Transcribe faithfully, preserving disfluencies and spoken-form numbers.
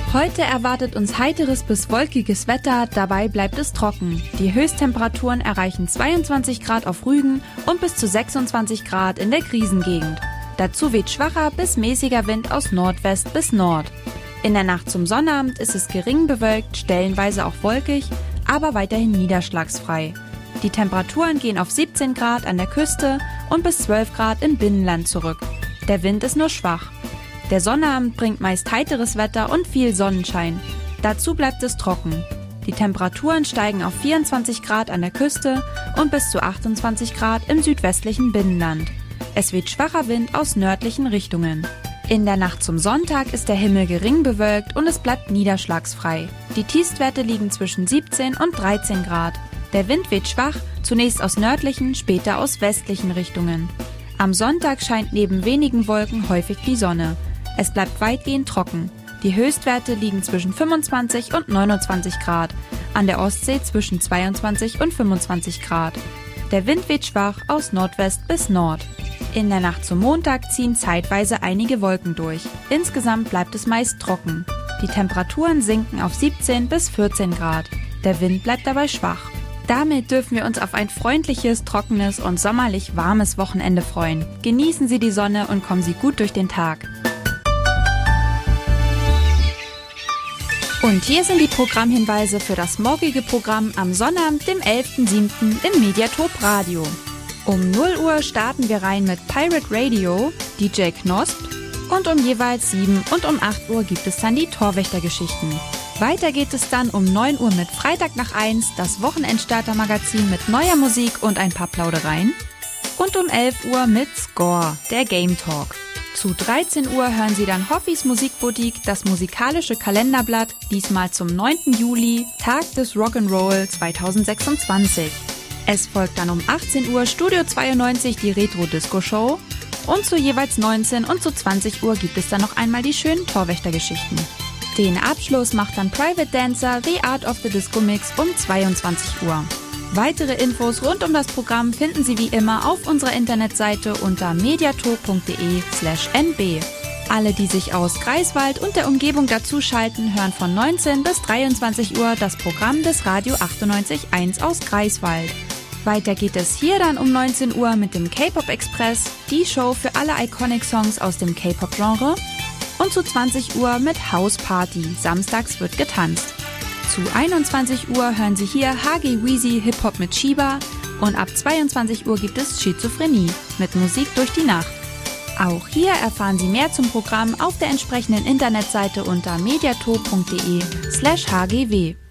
Heute erwartet uns heiteres bis wolkiges Wetter, dabei bleibt es trocken. Die Höchsttemperaturen erreichen zweiundzwanzig Grad auf Rügen und bis zu sechsundzwanzig Grad in der Krisengegend. Dazu weht schwacher bis mäßiger Wind aus Nordwest bis Nord. In der Nacht zum Sonnabend ist es gering bewölkt, stellenweise auch wolkig, aber weiterhin niederschlagsfrei. Die Temperaturen gehen auf siebzehn Grad an der Küste und bis zwölf Grad im Binnenland zurück. Der Wind ist nur schwach. Der Sonnabend bringt meist heiteres Wetter und viel Sonnenschein. Dazu bleibt es trocken. Die Temperaturen steigen auf vierundzwanzig Grad an der Küste und bis zu achtundzwanzig Grad im südwestlichen Binnenland. Es weht schwacher Wind aus nördlichen Richtungen. In der Nacht zum Sonntag ist der Himmel gering bewölkt und es bleibt niederschlagsfrei. Die Tiefstwerte liegen zwischen siebzehn und dreizehn Grad. Der Wind weht schwach, zunächst aus nördlichen, später aus westlichen Richtungen. Am Sonntag scheint neben wenigen Wolken häufig die Sonne. Es bleibt weitgehend trocken. Die Höchstwerte liegen zwischen fünfundzwanzig und neunundzwanzig Grad, an der Ostsee zwischen zweiundzwanzig und fünfundzwanzig Grad. Der Wind weht schwach aus Nordwest bis Nord. In der Nacht zum Montag ziehen zeitweise einige Wolken durch. Insgesamt bleibt es meist trocken. Die Temperaturen sinken auf siebzehn bis vierzehn Grad. Der Wind bleibt dabei schwach. Damit dürfen wir uns auf ein freundliches, trockenes und sommerlich warmes Wochenende freuen. Genießen Sie die Sonne und kommen Sie gut durch den Tag. Und hier sind die Programmhinweise für das morgige Programm am Sonnabend, dem elften siebten im Mediatop Radio. Um null Uhr starten wir rein mit Pirate Radio, D J Knosp und um jeweils sieben und um acht Uhr gibt es dann die Torwächtergeschichten. Weiter geht es dann um neun Uhr mit Freitag nach eins, das Wochenendstarter-Magazin mit neuer Musik und ein paar Plaudereien. Und um elf Uhr mit Score, der Game Talk. Zu dreizehn Uhr hören Sie dann Hoffis Musikboutique, das musikalische Kalenderblatt, diesmal zum neunten Juli, Tag des Rock'n'Roll zweitausendsechsundzwanzig. Es folgt dann um achtzehn Uhr Studio zweiundneunzig die Retro-Disco-Show und zu jeweils neunzehn und zu zwanzig Uhr gibt es dann noch einmal die schönen Torwächtergeschichten. Den Abschluss macht dann Private Dancer The Art of the Disco Mix um zweiundzwanzig Uhr. Weitere Infos rund um das Programm finden Sie wie immer auf unserer Internetseite unter mediatop.de slash nb. Alle, die sich aus Greifswald und der Umgebung dazuschalten, hören von neunzehn bis dreiundzwanzig Uhr das Programm des Radio achtundneunzig Komma eins aus Greifswald. Weiter geht es hier dann um neunzehn Uhr mit dem K-Pop Express, die Show für alle Iconic-Songs aus dem K-Pop-Genre. Und zu zwanzig Uhr mit House Party, samstags wird getanzt. Zu einundzwanzig Uhr hören Sie hier H G Weezy Hip-Hop mit Shiba und ab zweiundzwanzig Uhr gibt es Schizophrenie mit Musik durch die Nacht. Auch hier erfahren Sie mehr zum Programm auf der entsprechenden Internetseite unter mediatop.de slash hgw.